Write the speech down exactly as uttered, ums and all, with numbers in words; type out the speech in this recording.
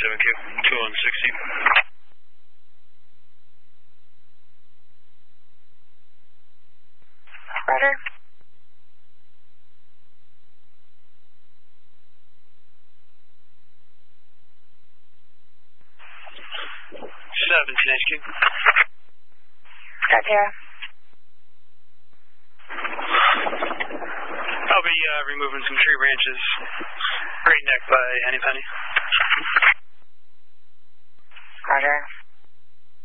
seven Q, two one sixty. Roger. seven ten H Q. Roger. I'll be uh, removing some tree branches. Great Neck by Henny Penny. Roger.